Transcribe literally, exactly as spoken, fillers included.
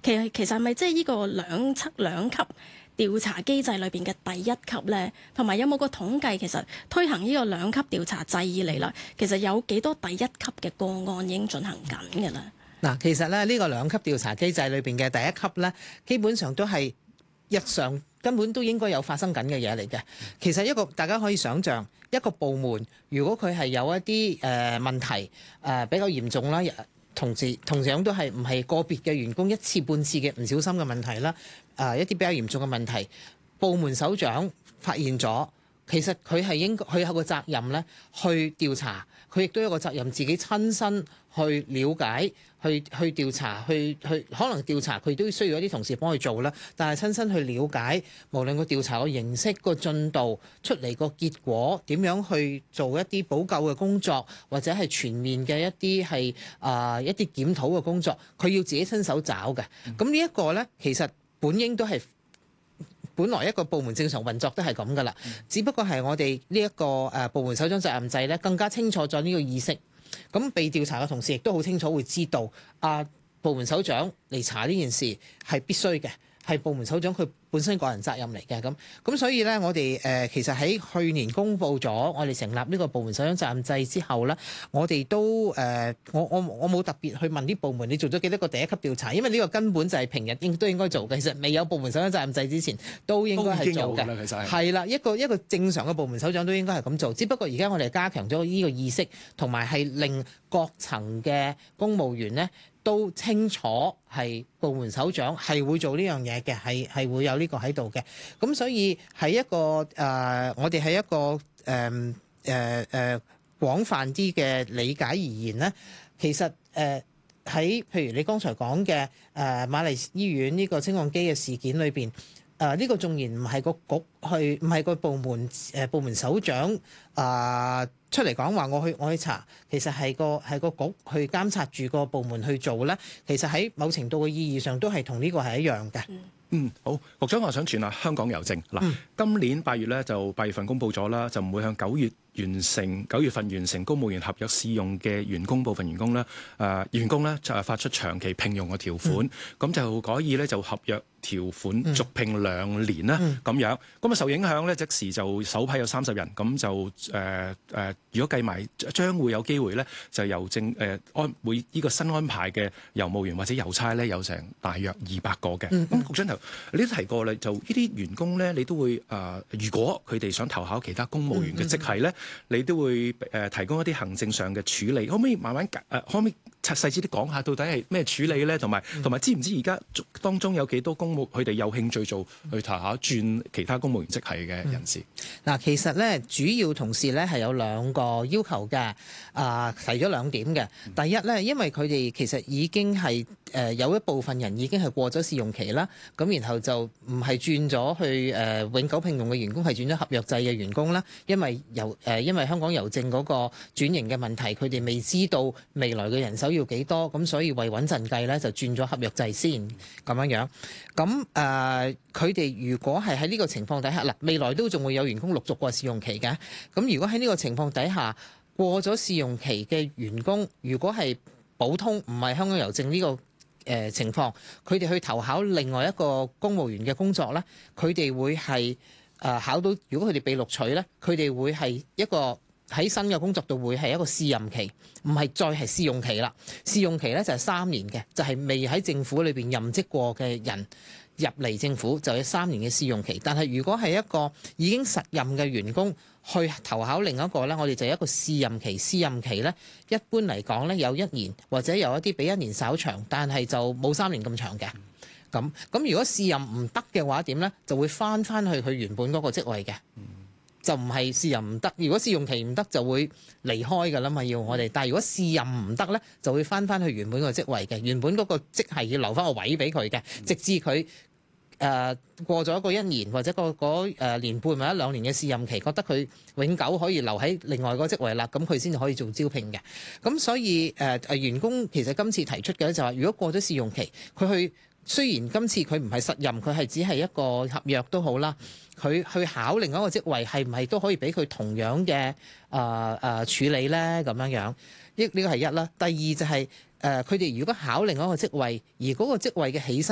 其實其實係咪即係呢個兩級兩級調查機制裏邊嘅第一級呢？同埋有冇個統計？其實推行呢個兩級調查制以嚟啦，其實有幾多第一級嘅個案已經進行緊嘅啦？ 嗱，其實咧呢個兩級調查機制裏邊嘅第一級咧，基本上都係日常根本都應該有發生緊嘅嘢嚟嘅。其實一個大家可以想像一個部門，如果佢係有一啲誒、呃、問題誒、呃、比較嚴重啦，同時同樣都係唔係個別嘅員工一次半次嘅唔小心嘅問題啦，誒、呃、一啲比較嚴重嘅問題，部門首長發現咗，其實佢係應該佢有個責任咧去調查，佢亦都有個責任自己親身去了解。去去調查，去去可能調查佢都需要一啲同事幫佢做啦。但係親身去了解，無論個調查個形式、個進度出嚟個結果，點樣去做一啲補救嘅工作，或者係全面嘅一啲係啊一啲檢討嘅工作，佢要自己親手找嘅。咁呢一個咧，其實本應都係本來一個部門正常運作都係咁噶啦，只不過係我哋呢一個誒部門首長責任制咧，更加清楚咗呢個意識。咁被調查嘅同事亦都好清楚會知道，啊部門首長嚟查呢件事係必須嘅，係部門首長佢本身個人責任嚟嘅。咁咁所以咧，我哋誒、呃、其實喺去年公布咗我哋成立呢個部門首長責任制之後咧，我哋都誒、呃、我我我冇特別去問啲部門你做咗幾多個第一級調查，因為呢個根本就係平日應都應該做嘅。其實未有部門首長責任制之前都應該係做嘅，係啦，一個一個正常嘅部門首長都應該係咁做，只不過而家我哋加強咗呢個意識，同埋係令各層嘅公務員咧都清楚係部門首長係會做呢樣嘢嘅，係係會有呢個喺度嘅。咁所以喺一個誒、呃，我哋係一個誒誒誒廣泛啲嘅理解而言咧，其實誒喺、呃、譬如你剛才講嘅誒瑪麗醫院呢個升降機嘅事件裏邊，誒、呃、呢、呢個縱然唔係個局去，唔係個部門誒、呃、部門首長啊。呃出嚟講話，我去我去查，其實係個係個局去監察住個部門去做咧。其實喺某程度嘅意義上，都係同呢個係一樣嘅。 嗯，好，局長，我想傳下香港郵政嗱， 嗯、 今年八月咧就八月份公佈咗啦，就唔會向九月完成九月份完成公務員合約試用嘅員工部分員工咧，誒、呃、員工咧就係發出長期聘用嘅條款，咁、嗯、就可以咧就合約條款續聘兩年啦，咁、嗯、樣，咁啊受影響咧即時就首批有三十人，咁就誒誒、呃呃，如果計埋將會有機會咧，就郵政誒安會呢個新安排嘅郵務員或者郵差咧有成大約二百個嘅，咁、嗯嗯、局長頭你都提過咧，就呢啲員工咧你都會誒、呃，如果佢哋想投考其他公務員嘅職系咧，嗯嗯、你都會誒、呃、提供一啲行政上嘅處理，可唔可以慢慢誒、呃、可唔可以細細啲講下到底係咩處理咧？同埋同埋知唔知而家當中有幾多公務佢哋有興趣做去投考轉其他公務員職系嘅人士？ 嗱、嗯，其實咧主要同事咧係有兩個要求嘅，啊、呃、提咗兩點嘅。第一咧，因為佢哋其實已經係誒、呃、有一部分人已經係過咗試用期啦，咁然後就唔係轉咗去誒、呃、永久聘用嘅員工，係轉咗合約制嘅員工啦。因為郵誒、呃、因為香港郵政嗰個轉型嘅問題，佢哋未知道未來嘅人手要幾多，咁所以為穩陣計咧就轉咗合約制先咁樣樣。咁誒佢哋如果係喺呢個情況底下，嗱未來都仲會有員工陸續過試用期嘅。咁如果喺呢個情況底下過咗試用期嘅員工，如果係普通唔係香港郵政呢、這個誒、呃、情況，佢哋去投考另外一個公務員嘅工作咧，佢哋會係誒、呃、考到，如果佢哋被錄取咧，佢哋會係一個喺新嘅工作度會係一個試任期，唔係再係試用期啦。試用期咧就係三年嘅，就係、是、未喺政府裏邊任職過嘅人入嚟政府就有三年嘅試用期。但係如果係一個已經實任嘅員工去投考另一個咧，我哋就有一個試任期。試任期咧一般嚟講咧有一年，或者有一啲比一年稍長，但係就冇三年咁長嘅。咁咁如果試任唔得嘅話點咧，就會返返去佢原本嗰個職位嘅。就唔係試任唔得，如果試用期唔得就會離開㗎啦嘛，要我哋。但係如果試任唔得咧，就會返返去原本個職位嘅，原本嗰個職係要留返個位俾佢嘅，直至佢誒、呃、過咗一個一年或者個嗰誒年半或者兩年嘅試任期，覺得佢永久可以留喺另外個職位啦，咁佢先至可以做招聘嘅。咁所以誒誒、呃、員工其實今次提出嘅咧就話，如果過咗試用期，佢去雖然今次佢唔係實任，佢係只係一個合約都好啦。佢去考另一個職位係唔係都可以俾佢同樣嘅誒誒處理咧？咁樣樣，呢呢個係一啦。第二就係誒佢哋如果考另一個職位，而嗰個職位嘅起薪